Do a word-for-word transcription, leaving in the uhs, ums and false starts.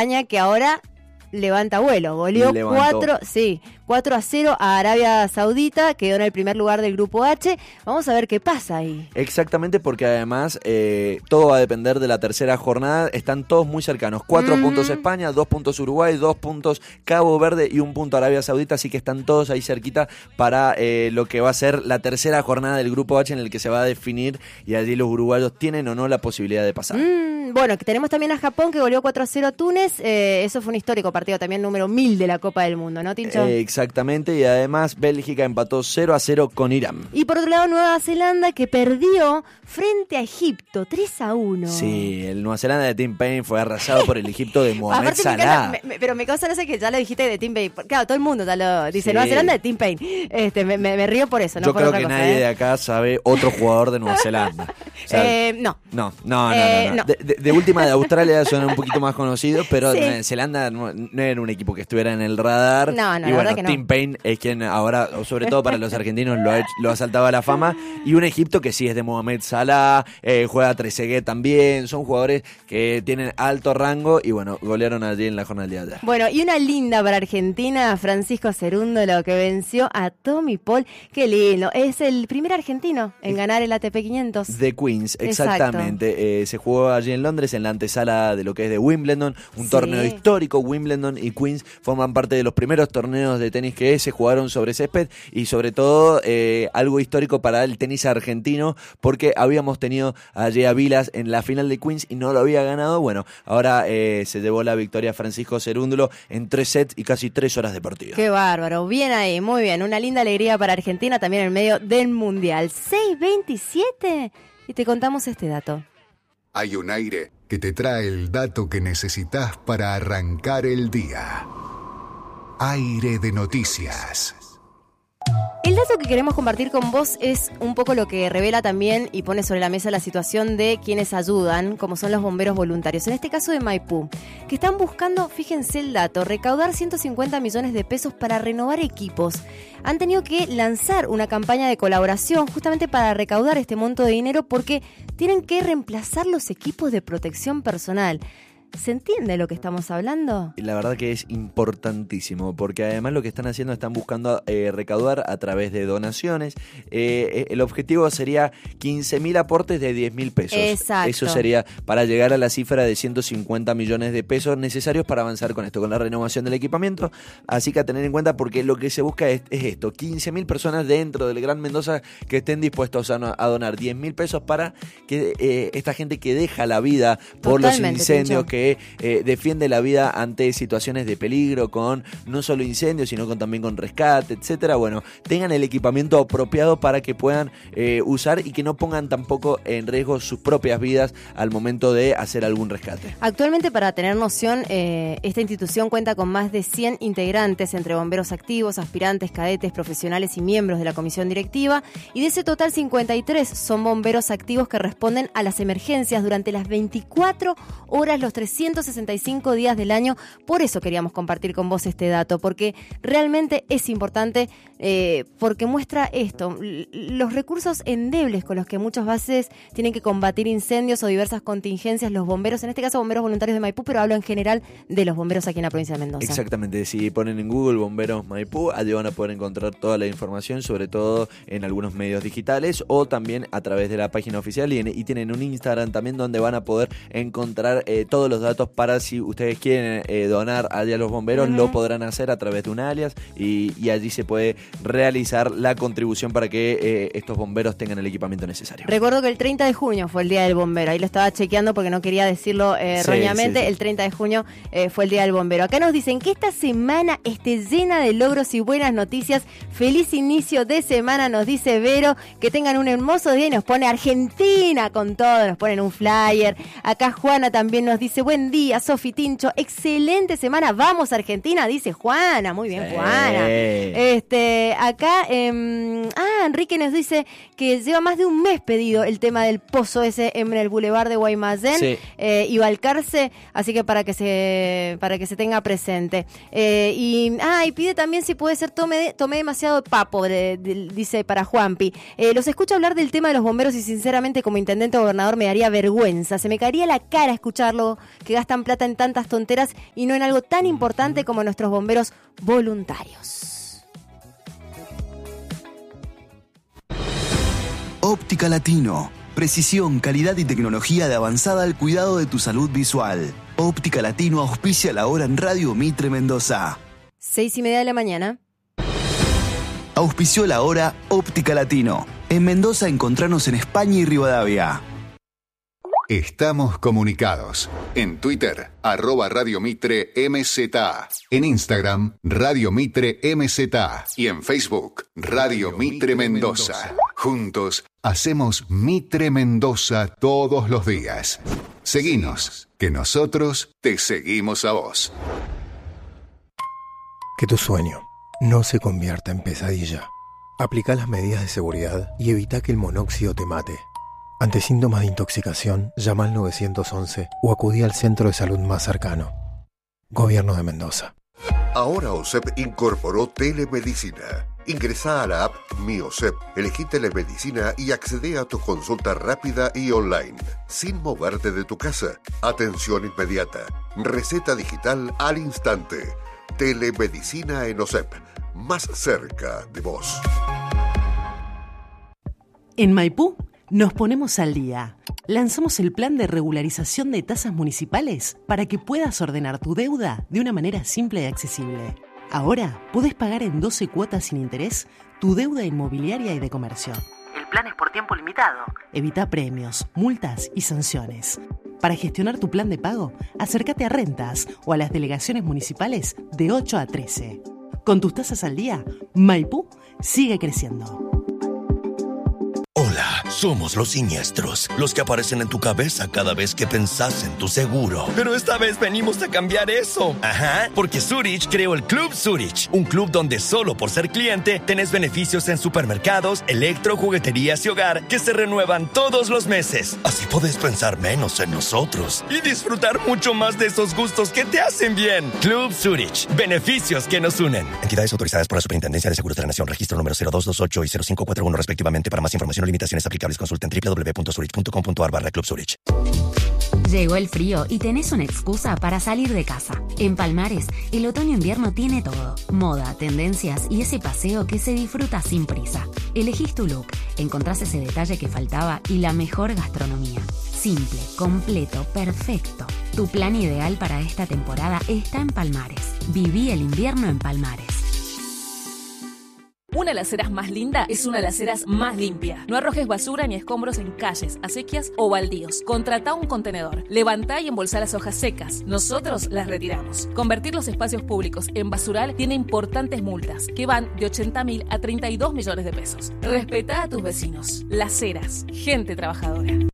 España, que ahora levanta vuelo, goleó cuatro, sí, cuatro a cero a Arabia Saudita, quedó en el primer lugar del grupo H. Vamos a ver qué pasa ahí. Exactamente, porque además eh, todo va a depender de la tercera jornada. Están todos muy cercanos. Cuatro mm. puntos España, dos puntos Uruguay, dos puntos Cabo Verde y un punto Arabia Saudita, así que están todos ahí cerquita para eh, lo que va a ser la tercera jornada del grupo H, en el que se va a definir y allí los uruguayos tienen o no la posibilidad de pasar. Mm, bueno, que tenemos también a Japón, que goleó cuatro a cero a Túnez. Eh, eso fue un histórico partido, también número mil de la Copa del Mundo, ¿no, Tincho? Eh, exactamente, y además Bélgica empató cero a cero con Irán. Y por otro lado, Nueva Zelanda, que perdió frente a Egipto, tres a uno. Sí, el Nueva Zelanda de Tim Payne fue arrasado por el Egipto de Mohamed Salah. Me, me, pero me causa no sé que ya lo dijiste de Tim Payne. Claro, todo el mundo ya lo dice, sí. Nueva Zelanda de Tim Payne. Este, me, me, me río por eso, no Yo por creo otra que cosa, nadie ¿eh? de acá sabe otro jugador de Nueva Zelanda. O sea, eh, no. No, no, no, eh, no, no. no. De, de, de última de Australia suena un poquito más conocido, pero sí. Nueva Zelanda no, no era un equipo que estuviera en el radar. No, no, y la bueno, verdad que no. Tim Payne es quien ahora, sobre todo para los argentinos, lo ha, hecho, lo ha saltado a la fama. Y un Egipto que sí es de Mohamed Salah, eh, juega Trezeguet también, son jugadores que tienen alto rango y bueno, golearon allí en la jornada de ayer. Bueno, y una linda para Argentina, Francisco Cerúndolo, que venció a Tommy Paul. Qué lindo, es el primer argentino en ganar el A T P quinientos. De Queens, exactamente. Eh, se jugó allí en Londres, en la antesala de lo que es de Wimbledon, un sí. torneo histórico. Wimbledon y Queens forman parte de los primeros torneos de tenis que se jugaron sobre césped y sobre todo eh, algo histórico para el tenis argentino, porque habíamos tenido allí a Vilas en la final de Queens y no lo había ganado. Bueno, ahora eh, se llevó la victoria Francisco Cerúndolo en tres sets y casi tres horas de partido. Qué bárbaro, bien ahí, muy bien, una linda alegría para Argentina también en medio del Mundial. seis veintisiete y te contamos este dato. Hay un aire que te trae el dato que necesitas para arrancar el día. Aire de noticias. El dato que queremos compartir con vos es un poco lo que revela también y pone sobre la mesa la situación de quienes ayudan, como son los bomberos voluntarios, en este caso de Maipú, que están buscando, fíjense el dato, recaudar ciento cincuenta millones de pesos para renovar equipos. Han tenido que lanzar una campaña de colaboración justamente para recaudar este monto de dinero porque tienen que reemplazar los equipos de protección personal. ¿Se entiende lo que estamos hablando? La verdad que es importantísimo, porque además lo que están haciendo, están buscando eh, recaudar a través de donaciones. Eh, el objetivo sería quince mil aportes de diez mil pesos. Exacto. Eso sería para llegar a la cifra de ciento cincuenta millones de pesos necesarios para avanzar con esto, con la renovación del equipamiento. Así que a tener en cuenta, porque lo que se busca es, es esto, quince mil personas dentro del Gran Mendoza que estén dispuestos a, a donar diez mil pesos para que eh, esta gente que deja la vida por Totalmente, los incendios, Tincho. que eh, defiende la vida ante situaciones de peligro, con no solo incendios, sino con, también con rescate, etcétera. Bueno, tengan el equipamiento apropiado para que puedan eh, usar y que no pongan tampoco en riesgo sus propias vidas al momento de hacer algún rescate. Actualmente, para tener noción, eh, esta institución cuenta con más de cien integrantes entre bomberos activos, aspirantes, cadetes, profesionales y miembros de la comisión directiva, y de ese total cincuenta y tres son bomberos activos que responden a las emergencias durante las veinticuatro horas, los trescientos sesenta y cinco días del año. Por eso queríamos compartir con vos este dato, porque realmente es importante, eh, porque muestra esto, los recursos endebles con los que muchas veces tienen que combatir incendios o diversas contingencias los bomberos, en este caso bomberos voluntarios de Maipú, pero hablo en general de los bomberos aquí en la provincia de Mendoza. Exactamente, si ponen en Google bomberos Maipú, allí van a poder encontrar toda la información, sobre todo en algunos medios digitales o también a través de la página oficial, y, en, y tienen un Instagram también donde van a poder encontrar eh, todos los datos para, si ustedes quieren eh, donar allá a los bomberos, uh-huh. lo podrán hacer a través de un alias y, y allí se puede realizar la contribución para que eh, estos bomberos tengan el equipamiento necesario. Recuerdo que el treinta de junio fue el Día del Bombero, ahí lo estaba chequeando porque no quería decirlo eh, sí, erróneamente, sí, sí. El treinta de junio eh, fue el Día del Bombero. Acá nos dicen que esta semana esté llena de logros y buenas noticias. Feliz inicio de semana, nos dice Vero, que tengan un hermoso día y nos pone Argentina con todo, nos ponen un flyer. Acá Juana también nos dice buen día, Sofi, Tincho, excelente semana, vamos Argentina, dice Juana, muy bien, sí. Juana. Este, acá, eh, ah, acá Enrique nos dice que lleva más de un mes pedido el tema del pozo ese en el Boulevard de Guaymallén sí. eh, y Balcarce, así que para que se para que se tenga presente. Eh, y, ah, y pide también si puede ser tome, tome demasiado papo, de, de, dice para Juanpi. Eh, los escucho hablar del tema de los bomberos y sinceramente como intendente o gobernador me daría vergüenza, se me caería la cara escucharlo, que gastan plata en tantas tonteras y no en algo tan importante como nuestros bomberos voluntarios. Óptica Latino. Precisión, calidad y tecnología de avanzada al cuidado de tu salud visual. Óptica Latino auspicia la hora en Radio Mitre Mendoza. Seis y media de la mañana. Auspició la hora Óptica Latino. En Mendoza encontranos en España y Rivadavia. Estamos comunicados. En Twitter, arroba Radio Mitre M Z A. En Instagram, Radio Mitre M Z A. Y en Facebook, Radio Mitre Mendoza. Juntos, hacemos Mitre Mendoza todos los días. Seguinos, que nosotros te seguimos a vos. Que tu sueño no se convierta en pesadilla. Aplica las medidas de seguridad y evita que el monóxido te mate. Ante síntomas de intoxicación, llama al nueve once o acudí al centro de salud más cercano. Gobierno de Mendoza. Ahora OSEP incorporó telemedicina. Ingresá a la app Mi OSEP, elegí telemedicina y accedé a tu consulta rápida y online, sin moverte de tu casa. Atención inmediata. Receta digital al instante. Telemedicina en OSEP, más cerca de vos. En Maipú nos ponemos al día. Lanzamos el plan de regularización de tasas municipales para que puedas ordenar tu deuda de una manera simple y accesible. Ahora podés pagar en doce cuotas sin interés tu deuda inmobiliaria y de comercio. El plan es por tiempo limitado. Evita premios, multas y sanciones. Para gestionar tu plan de pago, acércate a Rentas o a las delegaciones municipales de ocho a trece. Con tus tasas al día, Maipú sigue creciendo. Hola, somos los siniestros, los que aparecen en tu cabeza cada vez que pensás en tu seguro. Pero esta vez venimos a cambiar eso. Ajá, porque Zurich creó el Club Zurich, un club donde solo por ser cliente tenés beneficios en supermercados, electro, jugueterías y hogar que se renuevan todos los meses. Así podés pensar menos en nosotros y disfrutar mucho más de esos gustos que te hacen bien. Club Zurich, beneficios que nos unen. Entidades autorizadas por la Superintendencia de Seguros de la Nación, registro número cero dos dos ocho y cero cinco cuatro uno respectivamente. Para más información o limitaciones aplicables, consulta en doble u doble u doble u punto zurich punto com punto a r barra Club Zurich. Llegó el frío y tenés una excusa para salir de casa. En Palmares, el otoño-invierno tiene todo. Moda, tendencias y ese paseo que se disfruta sin prisa. Elegís tu look, encontrás ese detalle que faltaba y la mejor gastronomía. Simple, completo, perfecto. Tu plan ideal para esta temporada está en Palmares. Viví el invierno en Palmares. Una de las aceras más linda es una de las aceras más limpia. No arrojes basura ni escombros en calles, acequias o baldíos. Contratá un contenedor. Levantá y embolsá las hojas secas. Nosotros las retiramos. Convertir los espacios públicos en basural tiene importantes multas que van de ochenta mil a treinta y dos millones de pesos. Respetá a tus vecinos. Las Heras. Gente trabajadora.